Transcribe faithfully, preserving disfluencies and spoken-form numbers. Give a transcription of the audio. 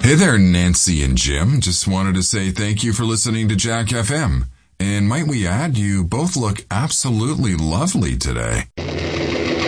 Hey there, Nancy and Jim. Just wanted to say thank you for listening to Jack F M. And might we add, you both look absolutely lovely today.